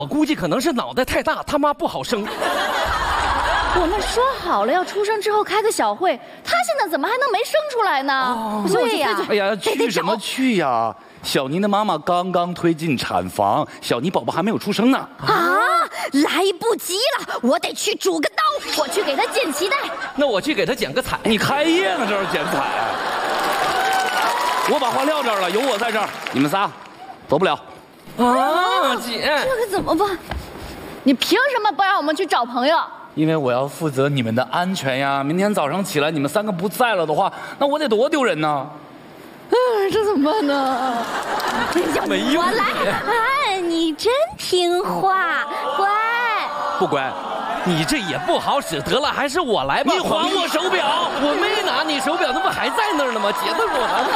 我估计可能是脑袋太大，他妈不好生。 我们说好了要出生之后开个小会，他现在怎么还能没生出来呢？对呀， 哎呀，去什么去呀？小妮的妈妈刚刚推进产房，小妮宝宝还没有出生呢。 啊，来不及了，我得去煮个刀，我去给他剪脐带。 那我去给他剪个彩。 你开业呢，这是剪彩。我把话撂这儿了，有我在这儿，你们仨走不了。 啊，姐， 这可怎么办？你凭什么不让我们去找朋友？ 因为我要负责你们的安全呀。明天早上起来你们3个不在了的话，那我得多丢人呢。 这怎么办呢？ 没用。 我来，你真听话，乖。 不乖，你这也不好使。得了，还是我来吧。 你还我手表！ 我没拿你手表，那不还在那儿呢吗？姐，他说我拿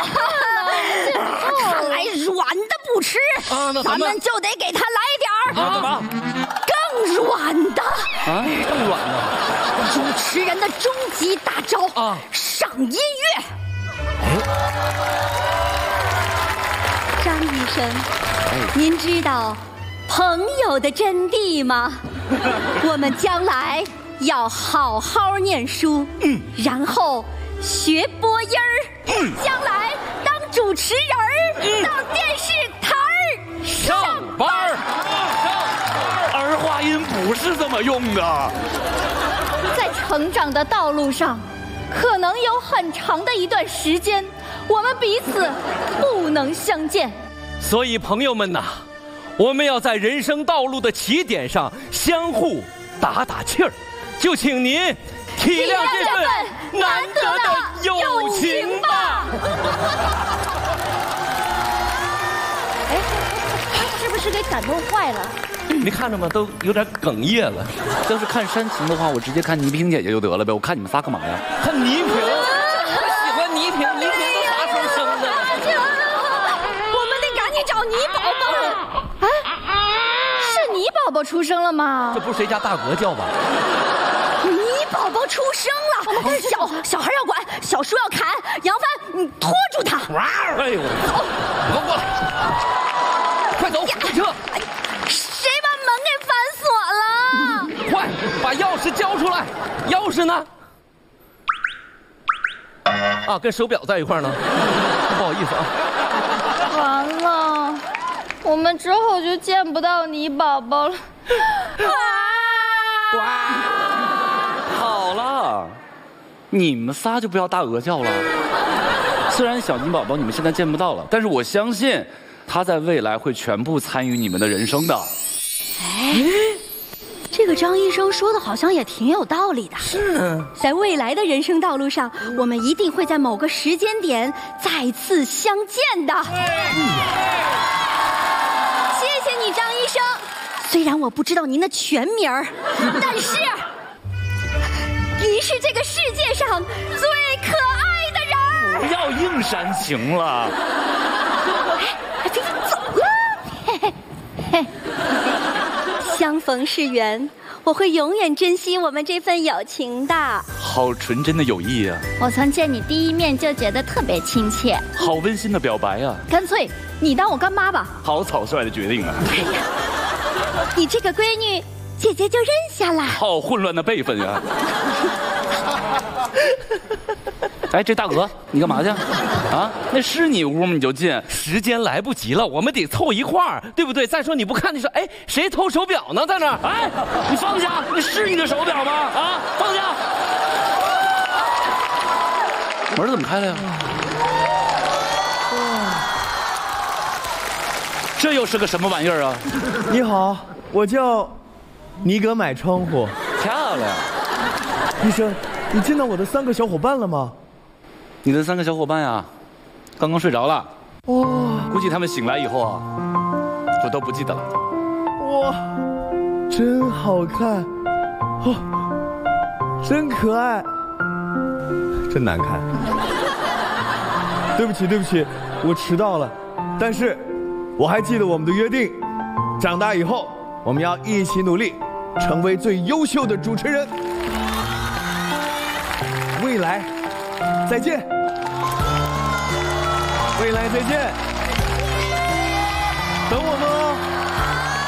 的。 看来软的不吃啊，那咱们就得给他来点儿怎么？ 更软的啊，更软的。 主持人的终极大招啊， 上音乐。 张医生，您知道朋友的真谛吗？我们将来要好好念书，然后学播音儿，将来当主持人儿，到电视台儿上班儿。 儿化音不是这么用的。 在成长的道路上，可能有很长的一段时间，我们彼此不能相见。 所以朋友们呐，我们要在人生道路的起点上相互打打气儿，就请您体谅这份难得的友情吧。 哎，他是不是给感动坏了？ 你看着吗？都有点哽咽了。 要是看煽情的话，我直接看倪萍姐姐就得了呗。我看你们仨干嘛呀？ 看倪萍，我喜欢倪萍，倪萍都啥时候生的？ 我们得赶紧找倪宝宝。啊，是倪宝宝出生了吗？ 这不是谁家大鹅叫吧？ 倪宝宝出生了，小孩要管，小树要砍。杨帆，你拖住他。 哎呦，走，给我过来，快走，快撤！ 谁把门给反锁了？ 快把钥匙交出来！钥匙呢？啊，跟手表在一块呢。不好意思啊。 完了，我们之后就见不到倪宝宝了。 好了，你们仨就不要大鹅叫了。虽然小倪宝宝你们现在见不到了，但是我相信他在未来会全部参与你们的人生的。 这个张医生说的好像也挺有道理的。 是， 在未来的人生道路上，我们一定会在某个时间点再次相见的。谢谢你，张医生。虽然我不知道您的全名儿，但是您是这个世界上最可爱的人。 不要硬煽情了。 别走了。相逢是缘，我会永远珍惜我们这份友情的。 好纯真的友谊啊！ 我从见你第一面就觉得特别亲切。 好温馨的表白啊！ 干脆你当我干妈吧。 好草率的决定啊！ 你这个闺女，姐姐就认下了。 好混乱的辈分啊！哎，这大鹅，你干嘛去？啊，那是你屋吗？你就进？ 时间来不及了，我们得凑一块儿，对不对？再说你不看，你说，哎，谁偷手表呢？在那儿？ 哎，你放下！那是你的手表吗？啊，放下！门怎么开了呀？这又是个什么玩意儿啊？ 你好，我叫尼格买窗户。 漂亮！ 医生，你见到我的3个小伙伴了吗？ 你的3个小伙伴呀，刚刚睡着了。 哇， 估计他们醒来以后啊，就都不记得了。 哇，真好看，哦，真可爱，真难看。对不起，对不起，我迟到了。但是，我还记得我们的约定，长大以后我们要一起努力，成为最优秀的主持人。未来，再见。未来再见。